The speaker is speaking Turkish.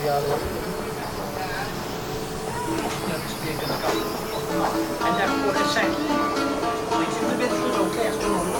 got it. Let's get it. And then put a second.